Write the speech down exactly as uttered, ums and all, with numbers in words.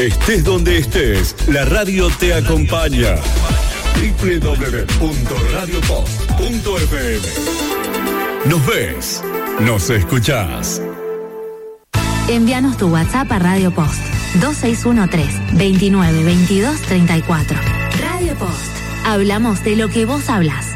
Estés donde estés, la radio te acompaña. doble u doble u doble u punto radio post punto efe eme. Nos ves, nos escuchás. Envíanos tu WhatsApp a Radio Post dos seis uno tres, veintinueve, veintidós, treinta y cuatro. Radio Post. Hablamos de lo que vos hablas.